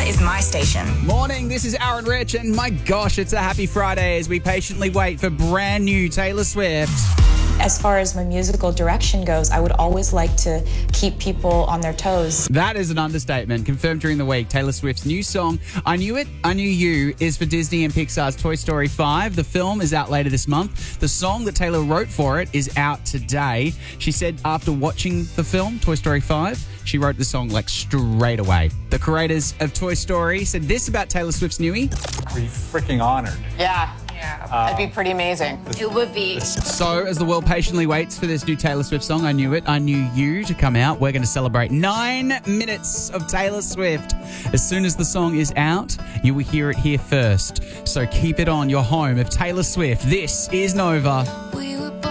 is my station. Morning, this is Aaron Rich, and my gosh, it's a happy Friday as we patiently wait for brand new Taylor Swift. As far as my musical direction goes, I would always like to keep people on their toes. That is an understatement. Confirmed during the week, Taylor Swift's new song, I Knew It, I Knew You, is for Disney and Pixar's Toy Story 5. The film is out later this month. The song that Taylor wrote for it is out today. She said after watching the film, Toy Story 5, she wrote the song like straight away. The creators of Toy Story said this about Taylor Swift's newie. Be freaking honored. Yeah, that'd be pretty amazing. It would be. So, as the world patiently waits for this new Taylor Swift song, I Knew It, I Knew You, to come out, we're going to celebrate 9 minutes of Taylor Swift. As soon as the song is out, you will hear it here first. So keep it on your home of Taylor Swift. This is Nova.